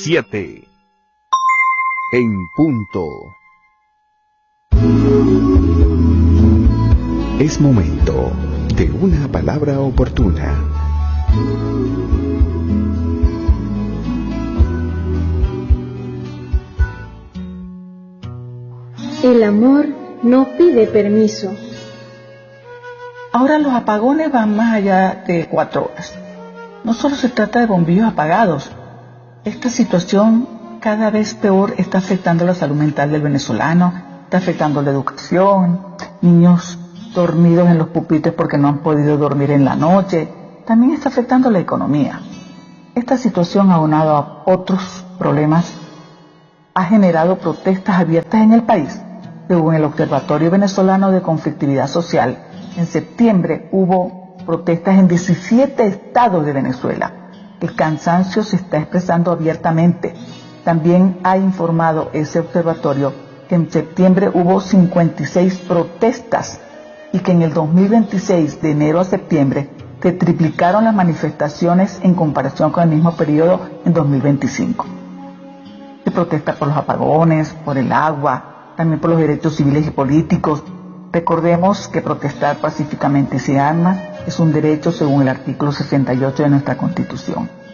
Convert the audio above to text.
7 en punto. Es momento de una palabra oportuna. El amor no pide permiso. Ahora los apagones van más allá de 4 horas. No solo se trata de bombillos apagados. Esta situación cada vez peor está afectando la salud mental del venezolano, está afectando la educación, niños dormidos en los pupitres porque no han podido dormir en la noche, también está afectando la economía. Esta situación, aunado a otros problemas, ha generado protestas abiertas en el país. Según el Observatorio Venezolano de Conflictividad Social, en septiembre hubo protestas en 17 estados de Venezuela. El cansancio se está expresando abiertamente. También ha informado ese observatorio que en septiembre hubo 56 protestas y que en el 2026, de enero a septiembre, se triplicaron las manifestaciones en comparación con el mismo periodo en 2025. Se protesta por los apagones, por el agua, también por los derechos civiles y políticos. Recordemos que protestar pacíficamente sin armas es un derecho según el artículo 68 de nuestra Constitución.